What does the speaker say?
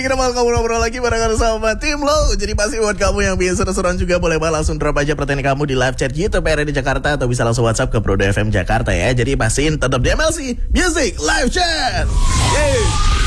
Kita mau ngobrol lagi barengan sama tim lo. Jadi pasti buat kamu yang biasa seru-seruan juga boleh banget langsung drop aja pertanyaan kamu di live chat YouTube RRD Jakarta atau bisa langsung WhatsApp ke Brodo FM Jakarta ya. Jadi pastiin tetap di MLC Music Live Chat. Yeay.